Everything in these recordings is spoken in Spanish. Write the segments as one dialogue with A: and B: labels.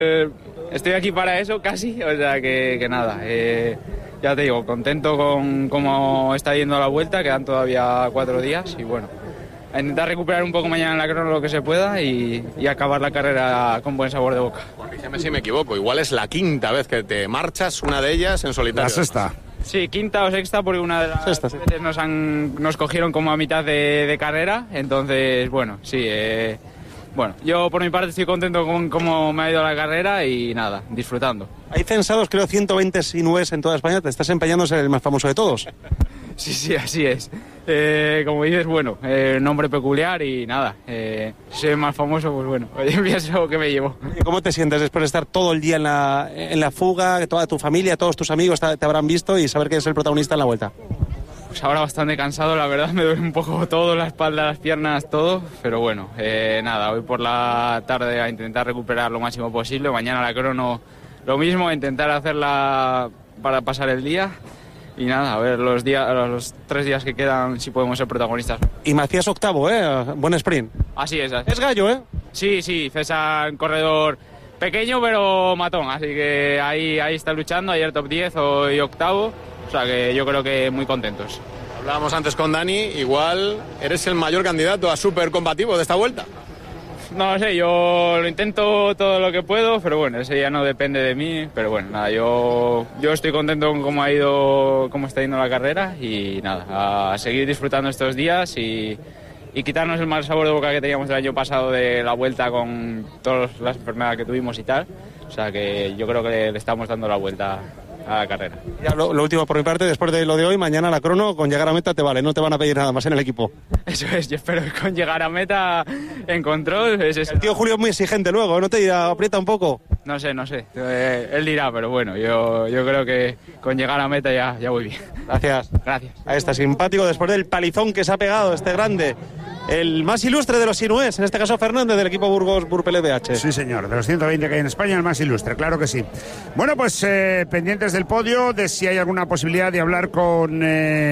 A: Estoy aquí para eso casi, o sea que nada, ya te digo, contento con cómo está yendo la vuelta, quedan todavía 4 días y bueno, a intentar recuperar un poco mañana en la crono lo que se pueda y acabar la carrera con buen sabor de boca.
B: Corrígeme si me equivoco, igual es la 5ª vez que te marchas, una de ellas en solitario.
C: La sexta.
A: Sí, 5ª o 6ª porque una de las veces nos cogieron como a mitad de carrera, entonces bueno, sí, bueno, yo por mi parte estoy contento con cómo me ha ido la carrera y nada, disfrutando.
C: Hay censados, creo, 120 sinúes en toda España. Te estás empeñando en ser el más famoso de todos.
A: Sí, así es. Como dices, bueno, nombre peculiar y nada. Si soy el más famoso, pues bueno, oye, es algo que me llevo.
C: ¿Cómo te sientes después de estar todo el día en la fuga, que toda tu familia, todos tus amigos te habrán visto y saber que eres el protagonista en la vuelta?
A: Pues ahora bastante cansado, la verdad, me duele un poco todo, la espalda, las piernas, todo, pero bueno, nada, hoy por la tarde a intentar recuperar lo máximo posible, mañana la crono lo mismo, a intentar hacerla para pasar el día y nada, a ver los 3 días que quedan si podemos ser protagonistas.
C: Y Macías octavo, buen sprint.
A: Así es.
C: Es gallo, ¿eh?
A: Sí, César, corredor pequeño pero matón, así que ahí está luchando, ayer top 10, hoy octavo. O sea que yo creo que muy contentos.
B: Hablábamos antes con Dani, igual eres el mayor candidato a súper combativo de esta vuelta.
A: No lo sé, yo lo intento todo lo que puedo, pero bueno, ese ya no depende de mí. Pero bueno, nada, yo estoy contento con cómo está yendo la carrera y nada, a seguir disfrutando estos días y quitarnos el mal sabor de boca que teníamos el año pasado de la vuelta con todas las enfermedades que tuvimos y tal. O sea que yo creo que le estamos dando la vuelta a la carrera.
C: Ya, lo último por mi parte, después de lo de hoy, mañana la crono, con llegar a meta te vale, no te van a pedir nada más en el equipo.
A: Eso es, yo espero que con llegar a meta en control...
C: El tío Julio es muy exigente luego, ¿no te dirá, aprieta un poco?
A: No sé, él dirá, pero bueno, yo creo que con llegar a meta ya voy bien.
C: Gracias. Ahí está, simpático, después del palizón que se ha pegado este grande. El más ilustre de los sinués, en este caso Fernández, del equipo Burgos Burpel BH.
D: Sí, señor, de los 120 que hay en España, el más ilustre, claro que sí. Bueno, pues pendientes del podio, de si hay alguna posibilidad de hablar con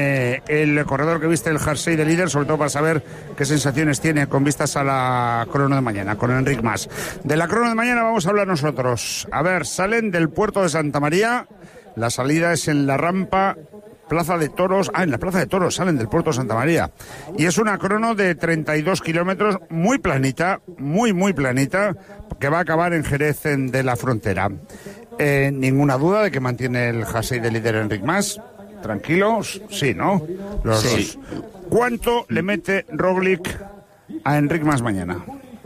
D: el corredor que viste el jersey de líder, sobre todo para saber qué sensaciones tiene con vistas a la crono de mañana, con Enric Mas. De la crono de mañana vamos a hablar nosotros. A ver, salen del puerto de Santa María, la salida es en la rampa Plaza de Toros, en la Plaza de Toros salen del puerto de Santa María. Y es una crono de 32 kilómetros, muy planita, muy planita, que va a acabar en Jerez de la Frontera. Ninguna duda de que mantiene el jersey de líder Enric Mas. Tranquilos, sí, ¿no? Los dos. ¿Cuánto le mete Roglic a Enric Mas mañana?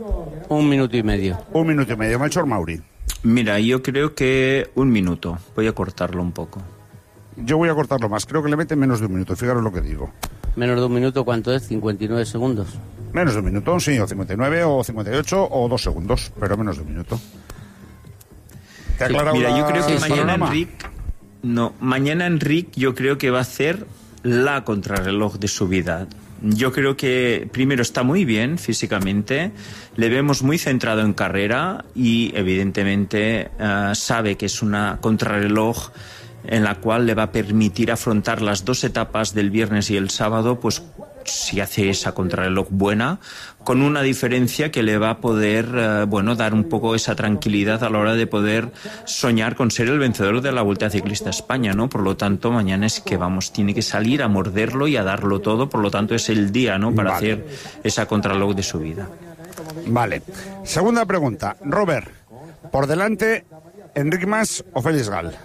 E: 1 minuto y medio.
D: 1 minuto y medio. Melchor Mauri.
F: Mira, yo creo que 1 minuto. Voy a cortarlo un poco.
D: Yo voy a cortarlo más, creo que le mete menos de 1 minuto, fijaros lo que digo.
E: ¿Menos de 1 minuto cuánto es? 59 segundos.
D: Menos de 1 minuto, sí, o 59, o 58, o 2 segundos, pero menos de 1 minuto. ¿Te ha aclarado?
F: Mira, yo creo que
D: mañana
F: mañana Enric yo creo que va a hacer la contrarreloj de su vida. Yo creo que primero está muy bien físicamente, le vemos muy centrado en carrera y evidentemente sabe que es una contrarreloj en la cual le va a permitir afrontar las 2 etapas del viernes y el sábado, pues si hace esa contrarreloj buena, con una diferencia que le va a poder, dar un poco esa tranquilidad a la hora de poder soñar con ser el vencedor de la Vuelta Ciclista a España, ¿no? Por lo tanto, mañana es que tiene que salir a morderlo y a darlo todo, por lo tanto es el día, ¿no? Para hacer esa contrarreloj de su vida.
D: Vale. Segunda pregunta. Robert, por delante, ¿Enric Mas o Félix Gal?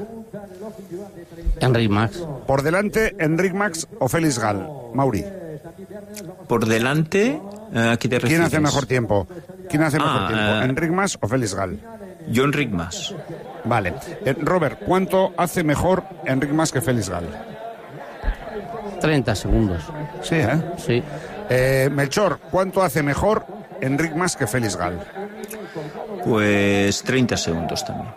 E: Enric Mas.
D: Por delante, ¿Enric Mas o Félix Gal? Mauri.
F: Por delante, ¿a qué te refieres?
D: ¿Quién hace mejor tiempo? ¿Enric Mas o Félix Gal?
F: Yo Enric Mas.
D: Vale. Robert, ¿cuánto hace mejor Enric Mas que Félix Gal?
E: 30 segundos.
D: Sí, ¿eh?
E: Sí.
D: Melchor, ¿cuánto hace mejor Enric Mas que Félix Gal?
F: Pues 30 segundos también.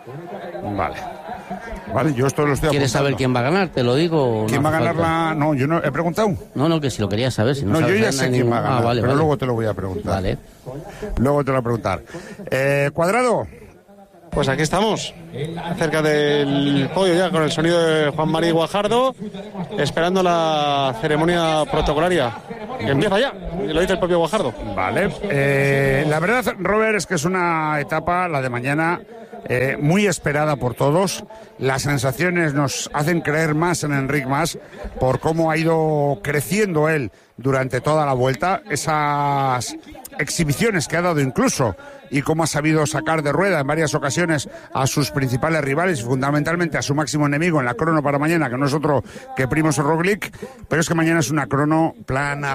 D: Vale, yo esto lo estoy apuntando.
E: ¿Quieres saber quién va a ganar? ¿Te lo digo?
D: ¿Quién va a ganar la...? No, yo no he preguntado.
E: No, que si lo querías saber. Si no,
D: yo ya sé quién va a ganar,
E: vale,
D: pero luego te lo voy a preguntar.
E: Vale.
D: Luego te lo voy a preguntar. Cuadrado.
C: Pues aquí estamos, cerca del podio ya, con el sonido de Juan Mari Guajardo, esperando la ceremonia protocolaria, que empieza ya, y lo dice el propio Guajardo.
D: Vale. La verdad, Robert, es que es una etapa, la de mañana, muy esperada por todos. Las sensaciones nos hacen creer más en Enric Mas por cómo ha ido creciendo él durante toda la vuelta, esas exhibiciones que ha dado incluso, y cómo ha sabido sacar de rueda en varias ocasiones a sus principales rivales y fundamentalmente a su máximo enemigo en la crono para mañana, que no es otro que Primož Roglič, pero es que mañana es una crono plana.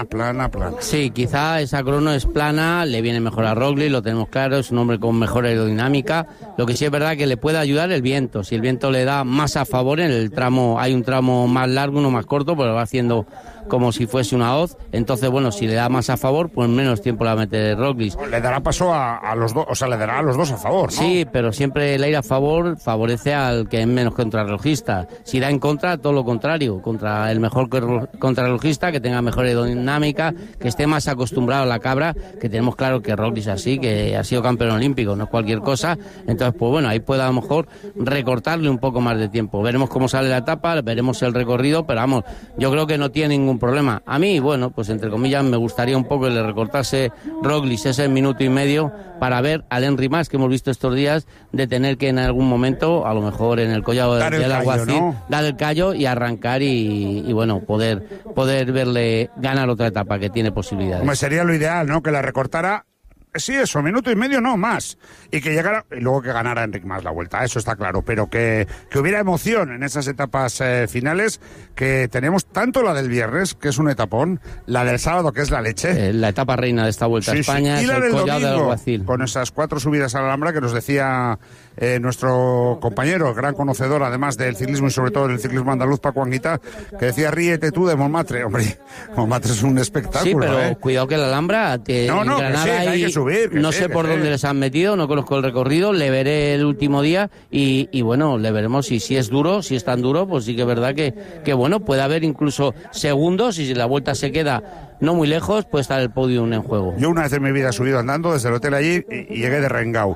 E: Sí, quizá esa crono es plana, le viene mejor a Roglič, lo tenemos claro, es un hombre con mejor aerodinámica. Lo que sí es verdad que le puede ayudar el viento, si el viento le da más a favor en el tramo, hay un tramo más largo, uno más corto, pero va haciendo como si fuese una hoz, entonces bueno, si le da más a favor, pues menos tiempo la mete Roglič.
D: Le dará paso a los dos, o sea, le dará a los dos a favor, ¿no?
E: Sí, pero siempre el aire a favor favorece al que es menos contrarrelojista. Si da en contra, todo lo contrario, contra el mejor contrarrelojista, que tenga mejor aerodinámica, que esté más acostumbrado a la cabra, que tenemos claro que Roglič así, que ha sido campeón olímpico, no es cualquier cosa, entonces pues bueno, ahí puede a lo mejor recortarle un poco más de tiempo. Veremos cómo sale la etapa, veremos el recorrido, pero vamos, yo creo que no tiene ningún problema. A mí, bueno, pues entre comillas me gustaría un poco que le recortase Roglič ese minuto y medio para ver al Enric Mas, que hemos visto estos días, de tener que en algún momento, a lo mejor en el collado del Alguacil, ¿no?, dar el callo y arrancar y bueno, poder verle ganar otra etapa, que tiene posibilidades.
D: Pues sería lo ideal, ¿no?, que la recortara. Sí, eso, minuto y medio, no más. Y que llegara, y luego que ganara Enric Mas la vuelta, eso está claro. Pero que hubiera emoción en esas etapas finales, que tenemos tanto la del viernes, que es un etapón, la del sábado, que es la leche.
E: La etapa reina de esta Vuelta a España,
D: y
E: es
D: la
E: el
D: del
E: collado del
D: domingo,
E: Alguacil.
D: con esas 4 subidas a la Alhambra que nos decía nuestro compañero, gran conocedor además del ciclismo y sobre todo del ciclismo andaluz, Paco Anguita, que decía: ríete tú de Montmartre. Hombre, Montmartre es un espectáculo.
E: Sí, pero cuidado que la Alhambra, en Granada,
D: hay que subir,
E: no sé por dónde les han metido, no conozco el recorrido, le veré el último día y bueno, le veremos, y si es duro, si es tan duro, pues sí que es verdad que bueno, puede haber incluso segundos, y si la vuelta se queda no muy lejos, puede estar el podium en juego.
D: Yo una vez en mi vida he subido andando desde el hotel allí y llegué de Rengau.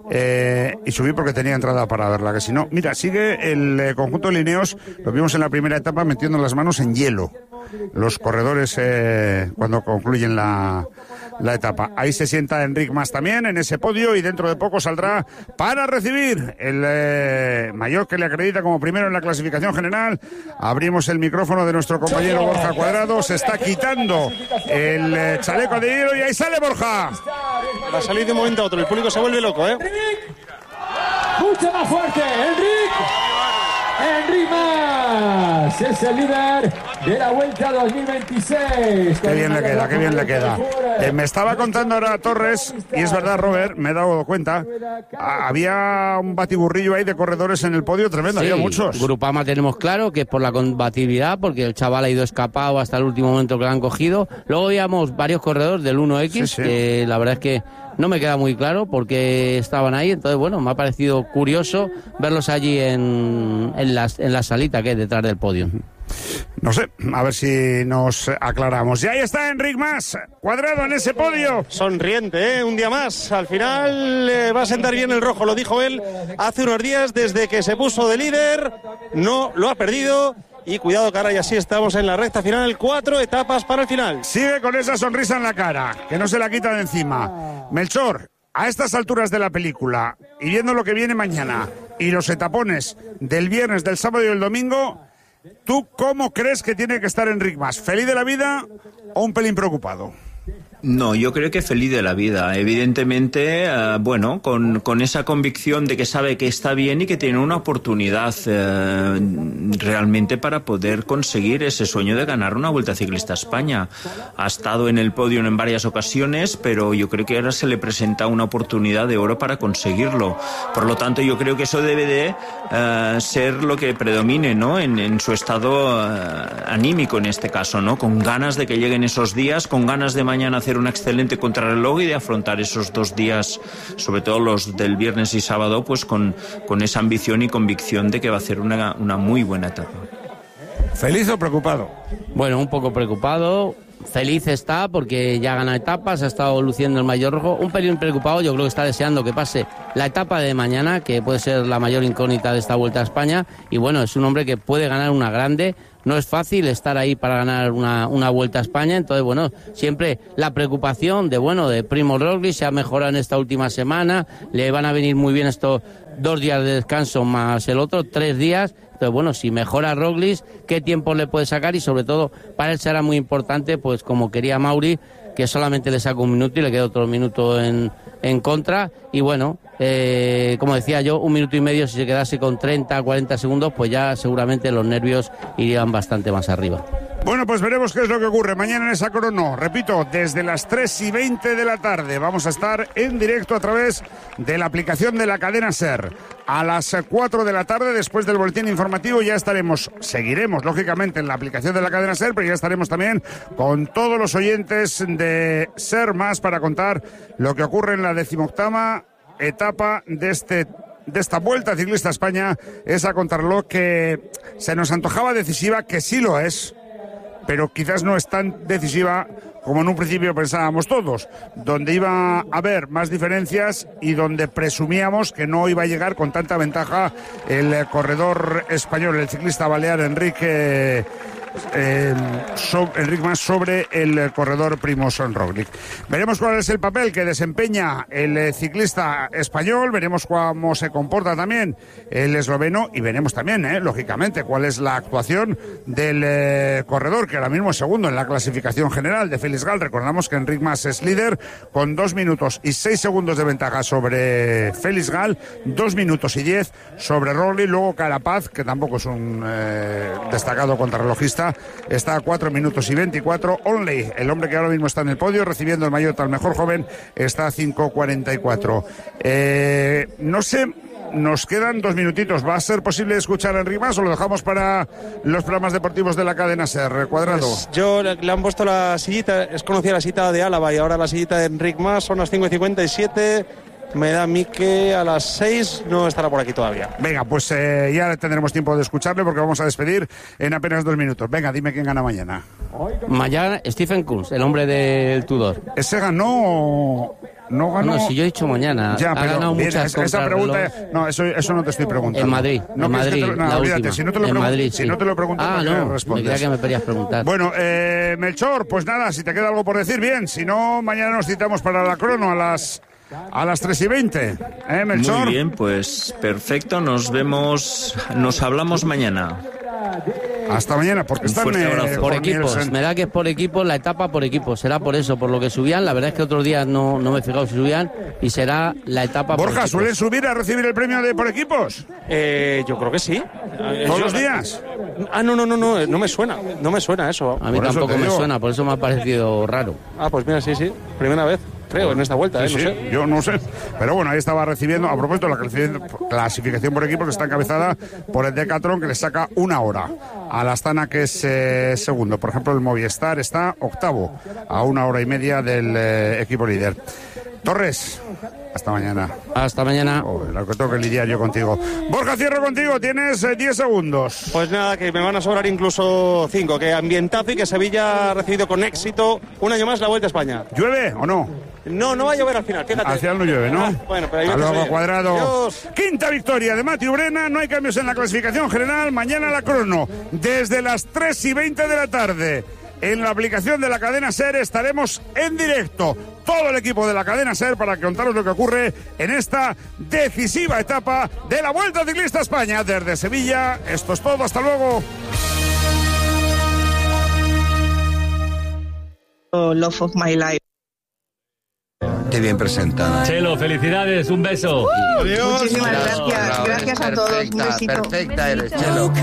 D: Y subí porque tenía entrada para verla, que si no... Mira, sigue el conjunto de Lineos, lo vimos en la primera etapa metiendo las manos en hielo. Los corredores cuando concluyen la etapa. Ahí se sienta Enric Mas también en ese podio y dentro de poco saldrá para recibir el maillot que le acredita como primero en la clasificación general. Abrimos el micrófono de nuestro compañero Borja Cuadrado, se está quitando el chaleco de hielo y ahí sale Borja.
C: Va a salir de un momento a otro, el público se vuelve loco, ¿eh?
G: Mucho más fuerte, Enric Mas es el líder de la Vuelta 2026.
D: Qué bien le queda, qué bien le queda. Me estaba contando ahora Torres, y es verdad, Robert, me he dado cuenta, había un batiburrillo ahí de corredores en el podio tremendo,
E: sí,
D: había muchos.
E: Grupama tenemos claro que es por la combatividad, porque el chaval ha ido escapado hasta el último momento que lo han cogido. Luego veíamos varios corredores del 1X, que la verdad es que no me queda muy claro por qué estaban ahí, entonces bueno, me ha parecido curioso verlos allí en la salita que hay detrás del podio.
D: No sé, a ver si nos aclaramos. Y ahí está Enric Mas, Cuadrado en ese podio.
C: Sonriente, un día más. Al final va a sentar bien el rojo, lo dijo él hace unos días, desde que se puso de líder, no lo ha perdido. Y cuidado, cara, y así estamos en la recta final, 4 etapas para el final.
D: Sigue con esa sonrisa en la cara, que no se la quita de encima. Melchor, a estas alturas de la película, y viendo lo que viene mañana, y los etapones del viernes, del sábado y del domingo, ¿tú cómo crees que tiene que estar Enric Mas? ¿Feliz de la vida o un pelín preocupado?
F: No, yo creo que feliz de la vida. Evidentemente, bueno, con esa convicción de que sabe que está bien y que tiene una oportunidad realmente para poder conseguir ese sueño de ganar una Vuelta Ciclista a España. Ha estado en el podio en varias ocasiones, pero yo creo que ahora se le presenta una oportunidad de oro para conseguirlo. Por lo tanto, yo creo que eso debe de ser lo que predomine, ¿no?, en su estado anímico en este caso, ¿no?, con ganas de que lleguen esos días, con ganas de mañana hacer una excelente contrarreloj y de afrontar esos 2 días, sobre todo los del viernes y sábado, pues con esa ambición y convicción de que va a ser una muy buena etapa.
D: ¿Feliz o preocupado?
E: Bueno, un poco preocupado, feliz está porque ya gana etapas, ha estado luciendo el maillot rojo. Un pelín preocupado, yo creo que está deseando que pase la etapa de mañana, que puede ser la mayor incógnita de esta Vuelta a España. Y bueno, es un hombre que puede ganar una grande. No es fácil estar ahí para ganar una Vuelta a España, entonces bueno, siempre la preocupación de Primož Roglič, se ha mejorado en esta última semana, le van a venir muy bien estos 2 días de descanso más el otro, 3 días, entonces bueno, si mejora Roglič, ¿qué tiempo le puede sacar? Y sobre todo, para él será muy importante, pues como quería Mauri, que solamente le saca 1 minuto y le queda otro minuto en contra, y bueno, como decía yo, 1 minuto y medio, si se quedase con 30, 40 segundos, pues ya seguramente los nervios irían bastante más arriba.
D: Bueno, pues veremos qué es lo que ocurre mañana en esa crono. Repito, desde las 3:20 de la tarde vamos a estar en directo a través de la aplicación de la cadena SER. A las 4 de la tarde, después del boletín informativo, ya seguiremos lógicamente en la aplicación de la cadena SER, pero ya estaremos también con todos los oyentes de SER Más para contar lo que ocurre en la 18ª etapa de esta Vuelta Ciclista a España, esa contrarreloj que se nos antojaba decisiva, que sí lo es, pero quizás no es tan decisiva como en un principio pensábamos todos, donde iba a haber más diferencias y donde presumíamos que no iba a llegar con tanta ventaja el corredor español, el ciclista balear Enric Mas sobre el corredor Primož Roglič. Veremos cuál es el papel que desempeña el ciclista español, veremos cómo se comporta también el esloveno y veremos también, lógicamente, cuál es la actuación del corredor, que ahora mismo es segundo en la clasificación general, de Félix Gall. Recordamos que Enric Mas es líder con 2 minutos y 6 segundos de ventaja sobre Félix Gall, 2 minutos y 10 sobre Roglič. Luego Carapaz, que tampoco es un destacado contrarrelojista, está a 4 minutos y 24. Onley, el hombre que ahora mismo está en el podio recibiendo el maillot al mejor joven, está a 5:44. No sé, nos quedan 2 minutitos. ¿Va a ser posible escuchar a Enric Mas o lo dejamos para los programas deportivos de la cadena SER? Cuadrado.
C: Pues yo le han puesto la sillita, es conocida la sillita de Álava y ahora la sillita de Enric Mas, son las 5:57. Me da a mí que a las 6 no estará por aquí todavía.
D: Venga, pues ya tendremos tiempo de escucharle porque vamos a despedir en apenas 2 minutos. Venga, dime quién gana mañana.
E: Mañana Stephen Kuhn, el hombre del Tudor.
D: ¿Ese ganó? No ganó.
E: No, si yo he dicho mañana.
D: Ya,
E: ha
D: pero
E: ganado
D: bien,
E: muchas
D: esa pregunta. No, eso no te estoy preguntando.
E: En Madrid.
D: No,
E: en Madrid.
D: No, olvídate, si no te lo pregunto.
E: Madrid, sí.
D: Si no te lo pregunto,
E: no
D: respondes.
E: Me creía que me querías preguntar.
D: Bueno, Melchor, pues nada, si te queda algo por decir, bien. Si no, mañana nos citamos para la crono a las 3:20. Melchor.
F: Muy bien, pues perfecto. Nos hablamos mañana.
D: Hasta mañana, porque están
E: por equipos. Me da que es por equipos, la etapa por equipos. Será por eso, por lo que subían. La verdad es que otros días no me he fijado si subían. Y será la etapa por equipos.
D: Borja, ¿suelen subir a recibir el premio de por equipos?
C: Yo creo que sí.
D: ¿Todos los días?
C: No me suena. No me suena eso.
E: A mí tampoco me suena, por eso me ha parecido raro.
C: Pues mira, sí. Primera vez, creo, en esta vuelta.
D: Sí,
C: no sé.
D: Yo no sé. Pero bueno, ahí estaba recibiendo, a propósito, la clasificación por equipos, que está encabezada por el Decathlon, que le saca 1 hora a la Astana, que es segundo. Por ejemplo, el Movistar está octavo, a 1 hora y media del equipo líder. Torres, hasta mañana.
E: Hasta mañana.
D: Lo que tengo que lidiar yo contigo. Borja, cierro contigo, tienes 10 segundos.
C: Pues nada, que me van a sobrar incluso 5. Que ambientazo y que Sevilla ha recibido con éxito un año más la Vuelta a España.
D: ¿Llueve o no?
C: No va a llover al final, fíjate.
D: Al final no llueve, ¿no?
C: Bueno, pero ahí
D: hasta luego, Cuadrado.
C: Adiós.
D: Quinta victoria de Mathieu Brena, no hay cambios en la clasificación general. Mañana la crono, desde las 3:20 de la tarde. En la aplicación de la cadena SER estaremos en directo, todo el equipo de la cadena SER, para contaros lo que ocurre en esta decisiva etapa de la Vuelta Ciclista a España. Desde Sevilla, esto es todo, hasta luego.
H: Love of my life.
I: Qué bien presentada.
G: Chelo, felicidades, un beso.
H: Muchísimas gracias. Gracias a todos. Un besito.
I: Perfecta eres, Chelo.